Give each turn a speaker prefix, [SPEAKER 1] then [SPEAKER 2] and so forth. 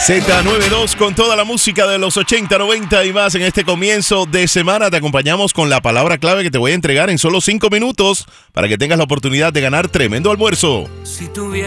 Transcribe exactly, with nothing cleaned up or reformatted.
[SPEAKER 1] Z noventa y dos con toda la música de los ochenta, noventa y más en este comienzo de semana. Te acompañamos con la palabra clave que te voy a entregar en solo cinco minutos para que tengas la oportunidad de ganar tremendo almuerzo. Si